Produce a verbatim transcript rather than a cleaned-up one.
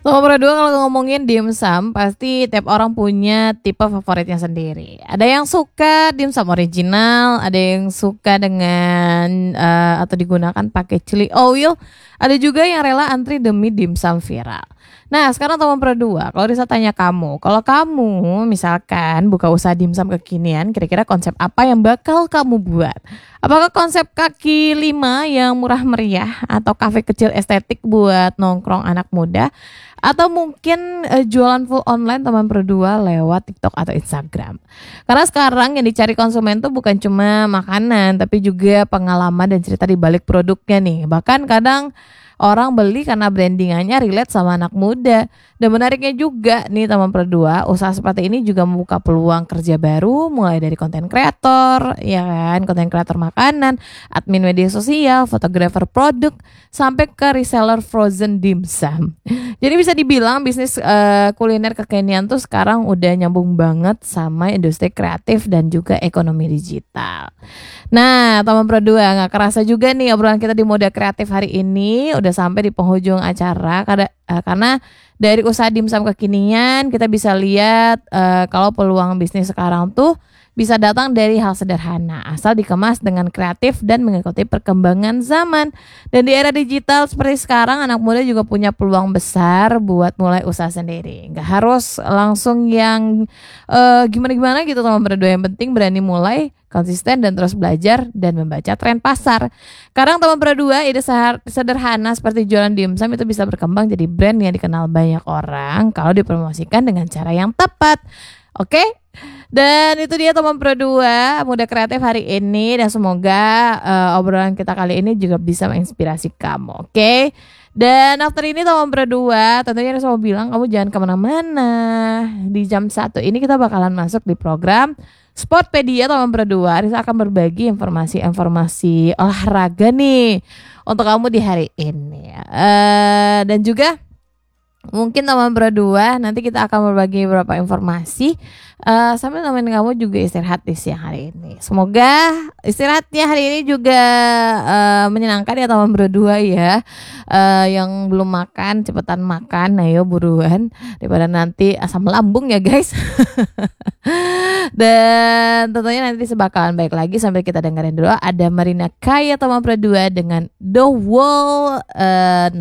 Nomor dua kalau ngomongin dimsum pasti tiap orang punya tipe favoritnya sendiri. Ada yang suka dimsum original, ada yang suka dengan eh, atau digunakan pakai chili oil, ada juga yang rela antri demi dimsum viral. Nah, sekarang nomor dua, kalau Risa tanya kamu, kalau kamu misalkan buka usaha dimsum kekinian, kira-kira konsep apa yang bakal kamu buat? Apakah konsep kaki lima yang murah meriah atau kafe kecil estetik buat nongkrong anak muda? Atau mungkin eh, jualan full online teman berdua lewat TikTok atau Instagram. Karena sekarang yang dicari konsumen tuh bukan cuma makanan, tapi juga pengalaman dan cerita di balik produknya nih. Bahkan kadang orang beli karena brandingannya relate sama anak muda. Dan menariknya juga nih teman berdua, usaha seperti ini juga membuka peluang kerja baru mulai dari konten kreator, ya kan, konten kreator makanan, admin media sosial, fotografer produk, sampai ke reseller frozen dimsum. Jadi bisa dibilang bisnis eh, kuliner kekinian tuh sekarang udah nyambung banget sama industri kreatif dan juga ekonomi digital. Nah, teman berdua, nggak kerasa juga nih obrolan kita di Mode Kreatif hari ini udah sampai di penghujung acara karena eh, karena dari usaha dimsum kekinian kita bisa lihat eh, kalau peluang bisnis sekarang tuh bisa datang dari hal sederhana asal dikemas dengan kreatif dan mengikuti perkembangan zaman. Dan di era digital seperti sekarang, anak muda juga punya peluang besar buat mulai usaha sendiri. Nggak harus langsung yang eh, gimana-gimana gitu teman berdua, yang penting berani mulai, konsisten dan terus belajar dan membaca tren pasar. Kadang teman berdua, ide sederhana seperti jualan dimsum itu bisa berkembang jadi brand yang dikenal banyak orang kalau dipromosikan dengan cara yang tepat. Oke? Dan itu dia teman berdua Muda Kreatif hari ini, dan semoga uh, obrolan kita kali ini juga bisa menginspirasi kamu. Oke? Dan after ini teman berdua, tentunya saya mau bilang kamu jangan kemana-mana. Di jam satu ini kita bakalan masuk di program Sportpedia teman berdua. Risa akan berbagi informasi-informasi olahraga nih untuk kamu di hari ini. Uh, dan juga mungkin teman berdua nanti kita akan berbagi beberapa informasi uh, sambil nemenin kamu juga istirahat di siang hari ini. Semoga istirahatnya hari ini juga uh, menyenangkan ya teman berdua ya. Uh, yang belum makan cepetan makan, ayo buruan daripada nanti asam lambung ya guys. Dan tentunya nanti sebakalan baik lagi, sambil kita dengerin dulu ada Marina Kaya teman berdua dengan The Wall uh,